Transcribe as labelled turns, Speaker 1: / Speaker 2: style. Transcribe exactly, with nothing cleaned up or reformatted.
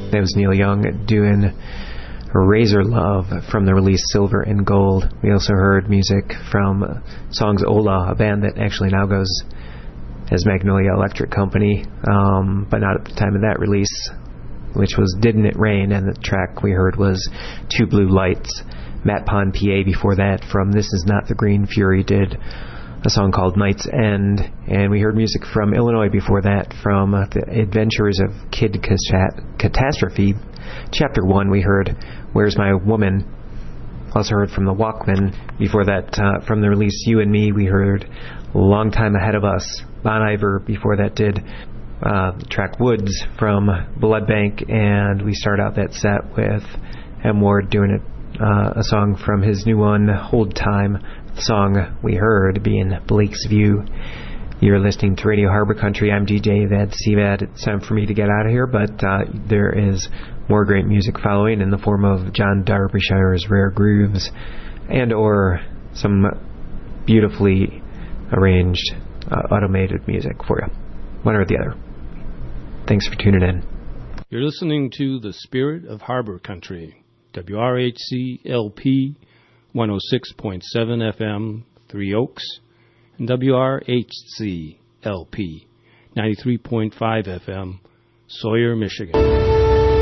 Speaker 1: That was Neil Young doing Razor Love from the release Silver and Gold. We also heard music from Songs Ola, a band that actually now goes as Magnolia Electric Company, um, but not at the time of that release, which was Didn't It Rain, and the track we heard was Two Blue Lights. Matt Pond, P A, before that, from This Is Not the Green Fury, did a song called Night's End, and we heard music from Illinois before that, from uh, The Adventures of Kid Catastrophe. Chapter one, we heard Where's My Woman? Also heard from The Walkmen. Before that, uh, from the release You and Me, we heard Long Time Ahead of Us. Bon Iver, before that, did uh, the track Woods from Blood Bank, and we start out that set with M. Ward doing it. Uh, a song from his new one, Hold Time. The song we heard being Blake's View. You're listening to Radio Harbor Country. I'm D J Vad Sevad. It's time for me to get out of here, but uh, there is more great music following in the form of John Derbyshire's Rare Grooves and or some beautifully arranged uh, automated music for you. One or the other. Thanks for tuning in.
Speaker 2: You're listening to The Spirit of Harbor Country. W R H C L P one oh six point seven F M, Three Oaks, and W R H C L P ninety-three point five F M, Sawyer, Michigan.